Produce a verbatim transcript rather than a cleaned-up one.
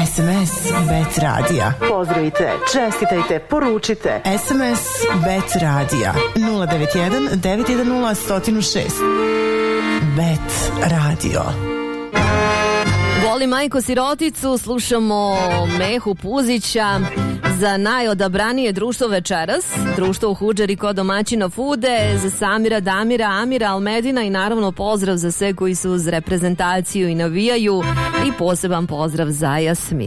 S M S Bet Radija. Pozdravite, čestitajte, poručite. S M S Bet Radija nula devet jedan devet jedan nula jedan zero šest. Bet Radio. Voli majko siroticu, slušamo Mehu Puzića za najodabranije društvo večeras, društvo u Hudžeri kod domaćina Fude, za Samira, Damira, Amira, Almedina i naravno pozdrav za sve koji su uz reprezentaciju i navijaju i poseban pozdrav za Jasmin.